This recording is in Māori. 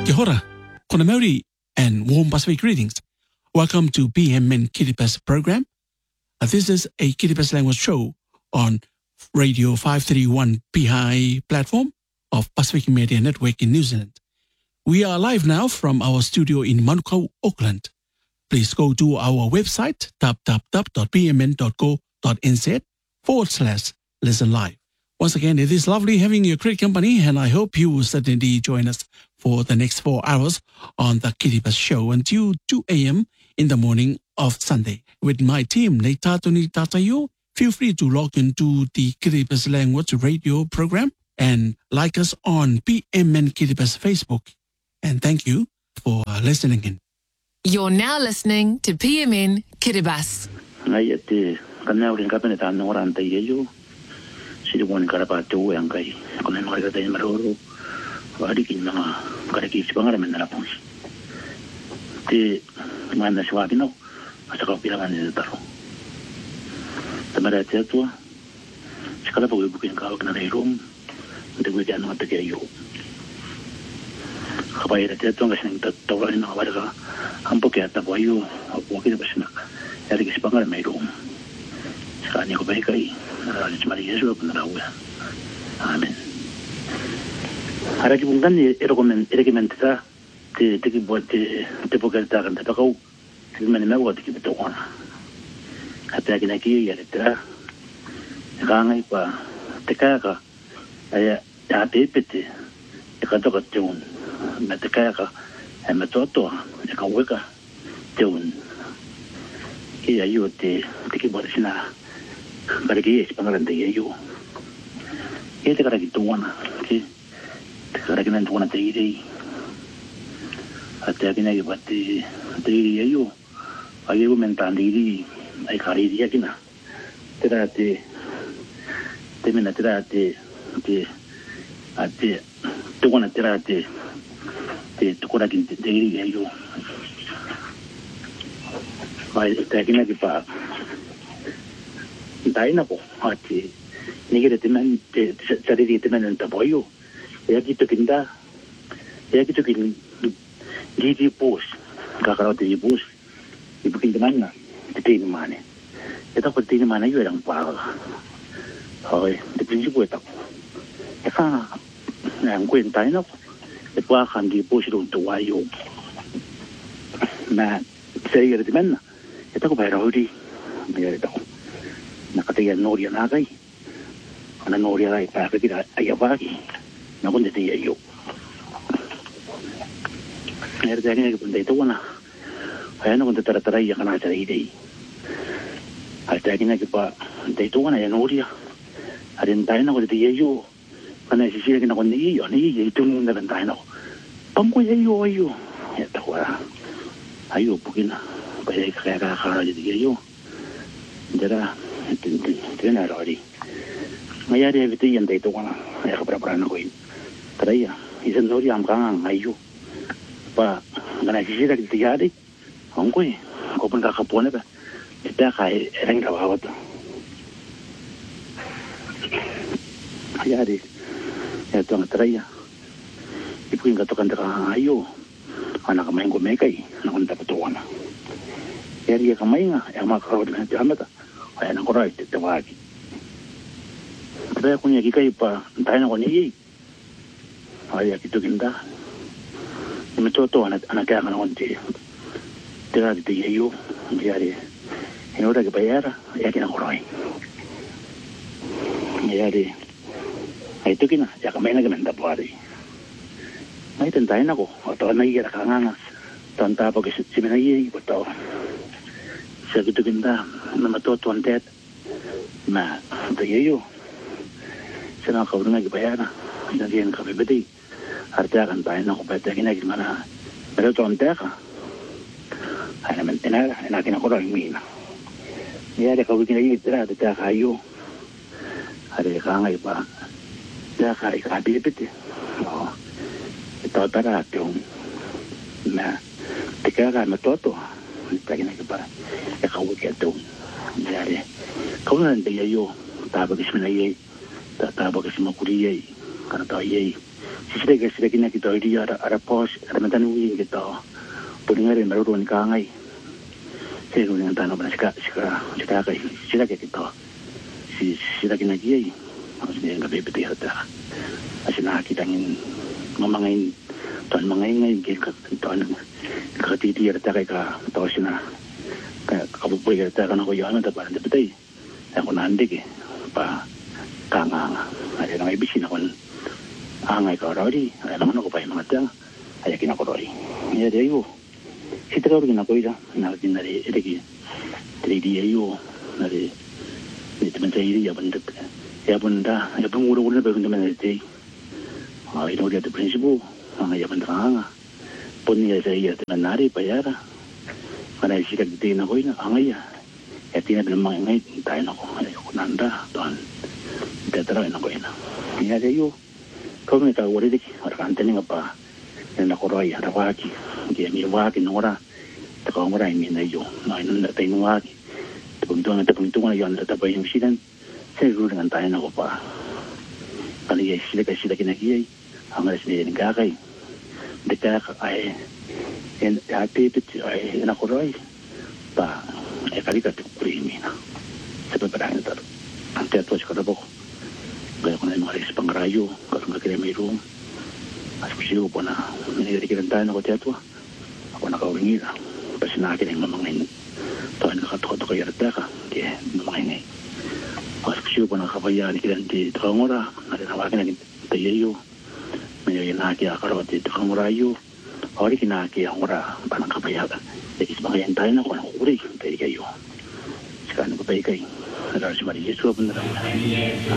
Kia ora, kona Maori, and warm Pacific greetings. Welcome to PMN Kiribati program. This is a Kiribati language show on Radio 531 PI platform of Pacific Media Network in New Zealand. We are live now from our studio in Manukau, Auckland. Please go to our website, www.pmn.co.nz/listen live. Once again, it is lovely having your great company, and I hope you will certainly join us for the next 4 hours on the Kiribati show until 2 a.m. in the morning of Sunday. With my team, Nei Tātou ni Tātaio, feel free to log into the Kiribati language radio program and like us on PMN Kiribati Facebook. And thank you for listening in. You're now listening to PMN Kiribati. Ngai te kanau rin kapene ta no ran te yeyo. Siri woni karapa te o ngai. Kona no ga te maroro. Wadi ki na kare ki sibangara menna pun. Te mana swabi no. Asa ka pila ngane taro. Tamara te tua. Skala po bukin ka na nei room. Te gwe ya no te ke yo. Kabaira te tua ngasing ta tawra ni na wada ampo ke ata boyu o ke basina. Eri ki sibangara mai room. Skani ko bai kai. Ari chmari yesu ko na wa. Amen. Ara ki bungan erekomenta te ki bote te pokerta kan te pakau te mene me wa te ki betona ata ki na ki ya letra ga ngai pa te ka ya te pete e ka to ka te un me te ka e me to e ka weka te un ki ya yo te ki bote sina para ki e spangaran te yo e te ka ki tona ki Kara kena tuana te iri. Ate akina ki pati te iri ayo. Agi ku mentan iri ai kari iri akina. Tera te mena tera te tuana tera te tukura kin te iri ayo. Ai te akina ki pa daina po ate nigere te men te sariri te men ta boyo. Ya kita kinda di pos kakak di pos ibu kinda mana di mana kita pun di mana juga orang pahal oh di prinsip itu kan yang kau entah nak itu akan di pos itu untuk ayu nah saya kira di mana kita kau bayar hodi bayar itu nak kata yang Noria nagai karena Noria lagi pakai kita ayah pagi na kunde te yo era de que punta to na ay no kunde tara ya kana tara ide hasta que na que pa de to na ya noria aden tai na kunde te yo kana si que na kunde yo ni to na ben tai no pam ko yo ya ta wa ayo pukina pa ya ka de yo dera te na rori maya de vite yende to na ya ka para na ko Teraya, isen nori am kang ayu, pa ngana sisi dak tiari, angkoi, ko pun kakak puan apa, kita kai ereng kawa tu. Ayari, ya tu ang teraya, ibu yang katakan terang ayu, anak kamain ko mekai, nakon dapat tuan. Yari ya kamain nga, yang makaraw na jamat, ay anak korai tawagi. Teraya kunya kikai pa, tayo na ko niyi. Ayah kita kinda, ini contoh anak kaya kan onti, tidak diayu, jadi ini udah kebayar, ya kena koroi, jadi itu kena, ya kemana kemana buari, nah itu entain aku, atau anak iya kangen, tanta apa kesini mana iya, betul, saya gitu kinda, nama tuan tet, nah diayu, saya nak kau dengar kebayar, jadi yang kami beti. Artinya kan tayo na ko pwede kina gimana pero tonte ka ay naman ina kinakuro ang mina niya de ka wikina yung itira de ta kayo ari ka nga ipa da ka ikabibit oh ito tara yung na tika ka matoto ta kina ka pa ka wikito niya de ka wala nde yo taba kismina yey taba kismakuri yey kana ta yey sila kina kita iri ara pos ara mantan uing kita pulingan baru ni kangai saya dengan tanah bana sika kai sila kita sila kina kiai maksudnya enggak bebeti hata asina kita ingin memangain tuan mangain ke tuan katiti hata kai ka tosina kabu boleh kita kan aku yang ada pada betul aku nanti ke pa kanga ada ngai bisin aku angai ka rori ada mana aku pai mangata ayah kina ko rori ya dia yo kita kau kina ko ida na kina dari dia yo dari teman saya ini ya benda ya pengurus bagus teman saya itu dia tu prinsip ya benda pun ya saya teman nari bayar karena sikat di na ko ina angai ya tina belum mengai tayo na ko nanda tuan datara na ko ina ya dia yo kau ni tahu orang ini orang anteni apa yang nak koroi ada waki dia ni waki nora tak orang ini na yo na ina tak inu waki tepung yang ada tapi yang sidan saya guru dengan tayo na ko pa kali ya sila kina kiai angay sila yang gagai dekat ay en hati itu ay na koroi pa kali kat kurimi na sebenarnya tar ante tu sekarang bok gaya ko na yung alis pangrayo kalau nggak kira may room as kusiyo po na nilirikiran tayo na ko teatro ako nakawingi kasi nakin yung mamangin tayo nakatukoto kayo rata ka kaya mamangin as kusiyo po nakapaya nikiran di tukangura narinawakin na tayo may naki akarawat di tukangura yu awari kinaki ang ura panang kapaya ka ikis bakayan tayo na ko nakukuri tayo kayo sekarang ko tayo kayo Nara si Maria Yesus benar